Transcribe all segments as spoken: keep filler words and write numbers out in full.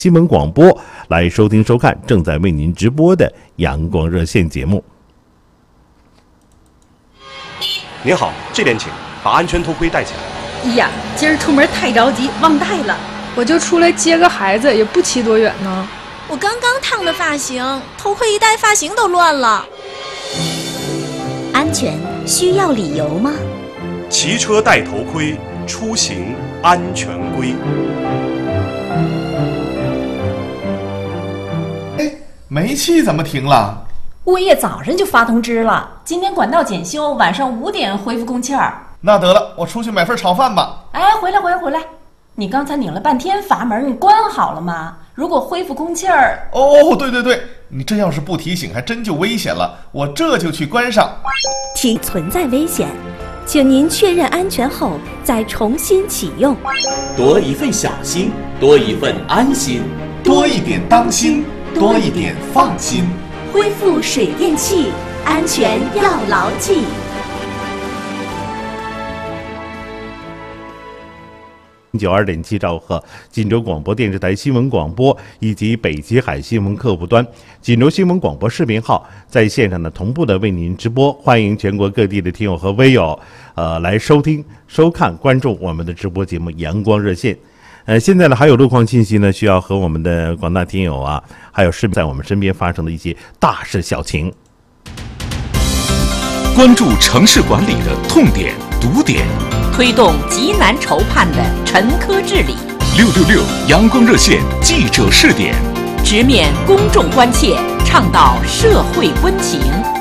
新闻广播来收听收看正在为您直播的阳光热线节目。 您好，这边请，把安全头盔戴起来。 哎呀，今儿出门太着急，忘带了。 我就出来接个孩子，也不骑多远呢。 我刚刚烫的发型，头盔一戴，发型都乱了。 安全需要理由吗？ 骑车戴头盔，出行安全规。 哎，煤气怎么停了？ 物业早上就发通知了，今天管道检修，晚上五点恢复供气儿。 那得了，我出去买份炒饭吧。 哎，回来回来回来！你刚才拧了半天阀门，你关好了吗？如果恢复供气儿…… 哦，对对对，你这要是不提醒，还真就危险了。我这就去关上。 提存在危险，请您确认安全后再重新启用。 多一份小心，多一份安心， 多一点当心，多一点放心。 恢复水电气，安全要牢记。 九二点七兆赫，锦州广播电视台新闻广播以及北极海新闻客户端、锦州新闻广播视频号在线上呢同步的为您直播，欢迎全国各地的听友和微友，呃，来收听、收看、关注我们的直播节目《阳光热线》。呃，现在呢还有路况信息呢，需要和我们的广大听友啊，还有是在我们身边发生的一些大事小情， 关注城市管理的痛点、毒点。 推动极难筹判的沉疴治理。 六六六阳光热线记者试点， 直面公众关切，倡导社会温情。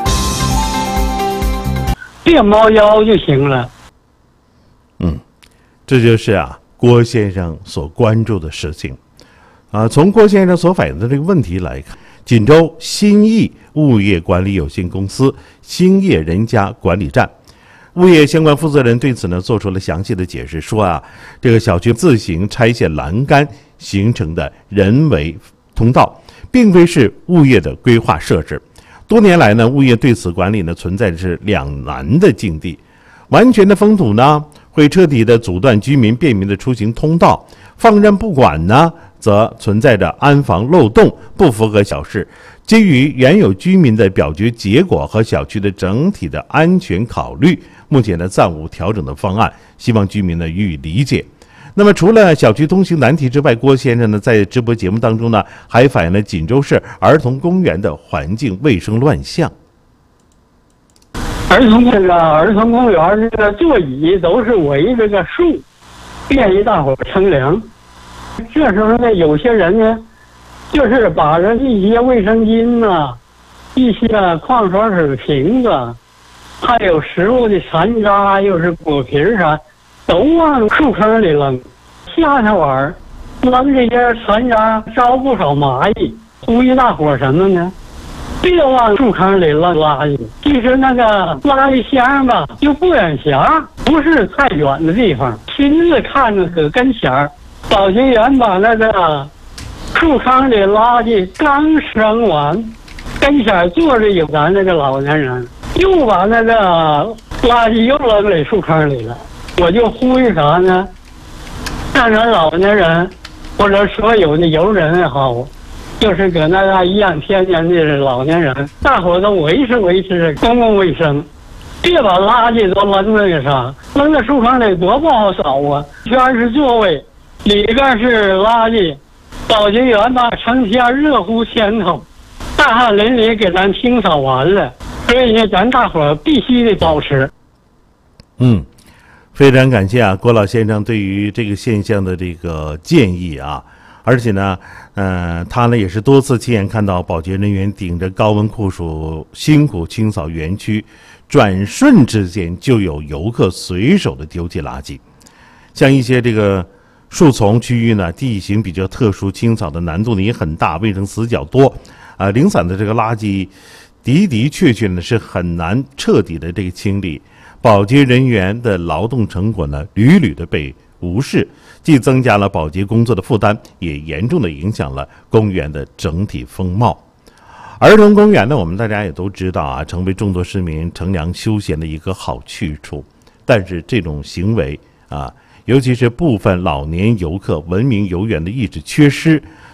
别猫腰就行了。 嗯，这就是啊郭先生所关注的事情。啊，从郭先生所反映的这个问题来看，锦州新义物业管理有限公司兴业人家管理站。物业相关负责人对此呢做出了详细的解释，说啊，这个小区自行拆卸栏杆形成的人为通道，并非是物业的规划设置。多年来呢，物业对此管理呢存在的是两难的境地。完全的封堵呢，会彻底的阻断居民便民的出行通道；放任不管呢，则存在着安防漏洞，不符合小事。基于原有居民的表决结果和小区的整体的安全考虑，目前呢暂无调整的方案，希望居民呢予以理解。那么除了小区通行难题之外，郭先生呢在直播节目当中呢还反映了锦州市儿童公园的环境卫生乱象。 儿童这个儿童公园这个座椅都是围着个树，便于大伙乘凉。这时候呢，有些人呢，就是把这一些卫生巾呐、啊、一些矿泉水瓶子，还有食物的残渣，又是果皮啥，都往树坑里扔。夏天玩，扔这些残渣招不少蚂蚁。呼吁大伙什么呢？别往树坑里扔垃圾。其实那个垃圾箱吧，就不远墙，不是太远的地方，亲自看着可跟前。保洁员把那个树坑里垃圾刚扔完，跟前坐着有咱那个老年人，又把那个垃圾又扔给树坑里了。我就呼吁啥呢？让咱老年人或者所有的游人也好，就是搁那个颐养天年的老年人，大伙都维持维持公共卫生，别把垃圾都扔那个啥，扔在树坑里多不好扫啊！全是座位，里边是垃圾，保洁员把成天热乎前头，大汗淋漓给咱清扫完了，所以呢，咱大伙必须得保持。 嗯，非常感谢啊，郭老先生对于这个现象的这个建议啊，而且呢，呃，他呢也是多次亲眼看到保洁人员顶着高温酷暑辛苦清扫园区，转瞬之间就有游客随手的丢弃垃圾，像一些这个树丛区域呢，地形比较特殊，清扫的难度呢也很大，卫生死角多，啊、呃，零散的这个垃圾的的确确呢是很难彻底的这个清理。保洁人员的劳动成果呢屡屡的被无视，既增加了保洁工作的负担，也严重的影响了公园的整体风貌。儿童公园呢，我们大家也都知道啊，成为众多市民乘凉休闲的一个好去处。但是这种行为啊，尤其是部分老年游客文明游园的意识缺失，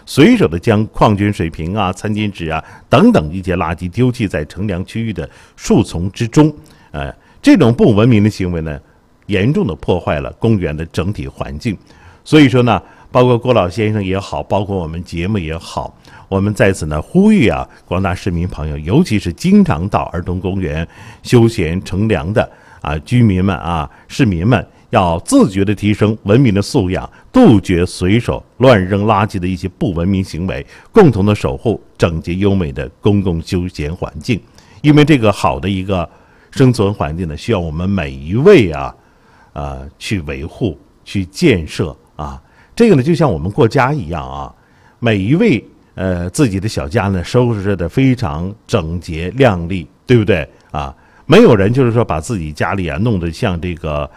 随手的将矿泉水瓶啊、餐巾纸啊等等一些垃圾丢弃在乘凉区域的树丛之中。呃，这种不文明的行为呢，严重的破坏了公园的整体环境。所以说呢，包括郭老先生也好，包括我们节目也好，我们在此呢呼吁啊，广大市民朋友，尤其是经常到儿童公园休闲乘凉的啊居民们啊、市民们，要自觉的提升文明的素养，杜绝随手乱扔垃圾的一些不文明行为，共同的守护整洁优美的公共休闲环境。因为这个好的一个生存环境呢，需要我们每一位啊，呃，去维护、去建设啊。这个呢，就像我们过家一样啊，每一位呃自己的小家呢，收拾的非常整洁亮丽，对不对啊？没有人就是说把自己家里啊弄得像这个